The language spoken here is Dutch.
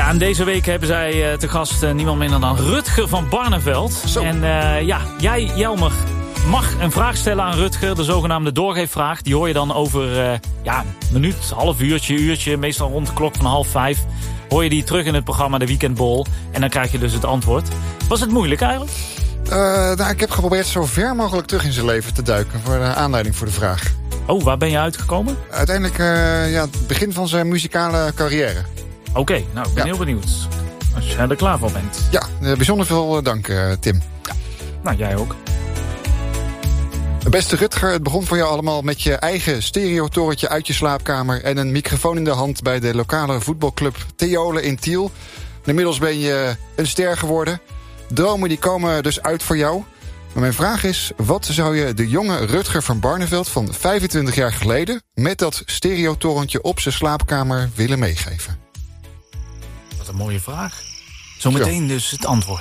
Ja, en deze week hebben zij te gast niemand minder dan Rutger van Barneveld. Zo. En jij, Jelmer, mag een vraag stellen aan Rutger, de zogenaamde doorgeefvraag. Die hoor je dan over een minuut, half uurtje, meestal rond de klok van 4:30. Hoor je die terug in het programma De Weekend Ball. En dan krijg je dus het antwoord. Was het moeilijk eigenlijk? Ik heb geprobeerd zo ver mogelijk terug in zijn leven te duiken. Voor de aanleiding voor de vraag. Oh, waar ben je uitgekomen? Uiteindelijk het begin van zijn muzikale carrière. Oké, nou, ik ben heel benieuwd. Als je er klaar voor bent. Ja, bijzonder veel dank, Tim. Ja. Nou, jij ook. Beste Rutger, het begon voor jou allemaal met je eigen stereotorentje uit je slaapkamer en een microfoon in de hand bij de lokale voetbalclub Theolen in Tiel. Inmiddels ben je een ster geworden. Dromen die komen dus uit voor jou. Maar mijn vraag is, wat zou je de jonge Rutger van Barneveld van 25 jaar geleden met dat stereotorentje op zijn slaapkamer willen meegeven? Wat een mooie vraag. Zometeen dus het antwoord.